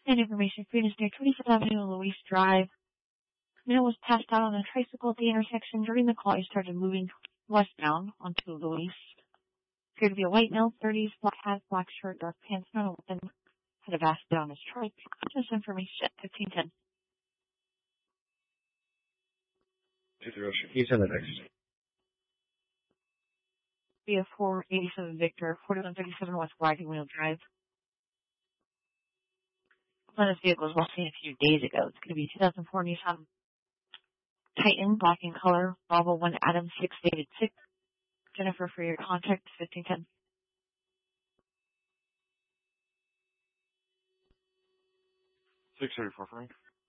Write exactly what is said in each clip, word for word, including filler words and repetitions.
And information for you near twenty-fifth Avenue and Louise Drive. Male was passed out on a tricycle at the intersection. During the call, he started moving westbound onto Louise. Appeared to be a white male, thirties, black hat, black shirt, dark pants, no weapon. Had a vest down his trike. Just information at fifteen ten. two zero, he's in the next. Via four eighty-seven Victor, forty-one thirty-seven West Wagon Wheel Drive. One of this vehicle was well seen a few days ago. It's going to be two thousand four Nissan Titan, black in color, Bravo one Adam six David six. Jennifer, for your contact, fifteen ten. six thirty-four, Frank.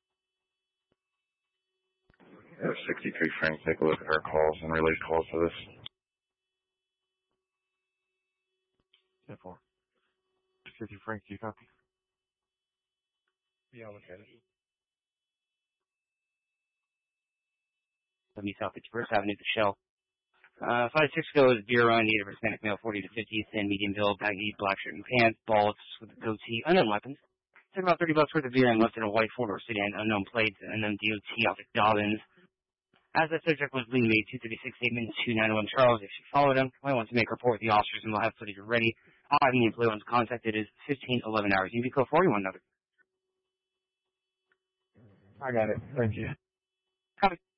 Yeah, sixty-three, Frank. Take a look at our calls and relay calls to this. ten four. fifty, Frank, do you copy? Yeah, I'll look at it. seventy South fifty-first Avenue, the Shell. Uh, five six goes beer run, native Hispanic male, forty to fifty, thin, medium build, baggy, black shirt and pants, balls with a goatee, unknown weapons. Took about thirty bucks worth of beer and left in a white four-door sedan, unknown plates, and unknown D O T out of Dobbins. As the subject was being made, two thirty-six statement, two ninety-one Charles. If she followed him, might want to make a report with the officers and we'll have footage ready. I'll have the employee once contacted is fifteen eleven hours. You be code forty-one another. I got it. Thank you. Copy.